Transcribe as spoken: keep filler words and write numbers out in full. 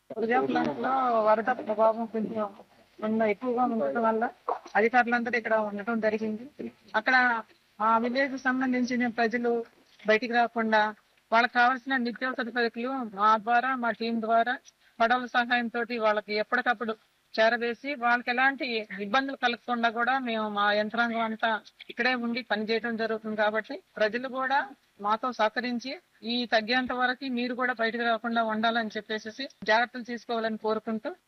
వృధా ప్లాంట్‌లో వరద ప్రభావం కొంచెం ఉన్న ఎక్కువగా ఉండటం వల్ల అధికారులందరూ ఇక్కడ ఉండటం జరిగింది. అక్కడ ఆ విలేజ్‌కి సంబంధించిన ప్రజలు బయటికి రాకుండా వాళ్ళకి కావాల్సిన నిత్యావసర సరుకులు మా ద్వారా, మా టీమ్ ద్వారా పడవల సహాయంతోటి వాళ్ళకి ఎప్పటికప్పుడు చేరవేసి వాళ్ళకి ఎలాంటి ఇబ్బందులు కలగకుండా కూడా మేము మా యంత్రాంగం అంతా ఇక్కడే ఉండి పనిచేయడం జరుగుతుంది. కాబట్టి ప్రజలు కూడా మాతో సహకరించి ఈ తగ్గేంత వరకు మీరు కూడా బయటకు రాకుండా ఉండాలని చెప్పేసి జాగ్రత్తలు తీసుకోవాలని కోరుకుంటూ